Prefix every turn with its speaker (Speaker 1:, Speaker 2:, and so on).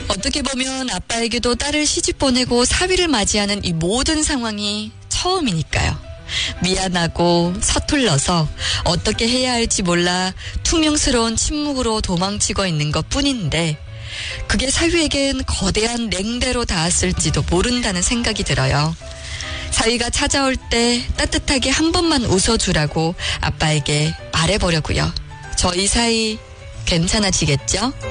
Speaker 1: 어떻게 보면 아빠에게도 딸을 시집 보내고 사위를 맞이하는 이 모든 상황이 처음이니까요. 미안하고 서툴러서 어떻게 해야 할지 몰라 퉁명스러운 침묵으로 도망치고 있는 것 뿐인데 그게 사위에겐 거대한 냉대로 닿았을지도 모른다는 생각이 들어요. 사위가 찾아올 때 따뜻하게 한 번만 웃어주라고 아빠에게 말해보려고요. 저희 사이 괜찮아지겠죠?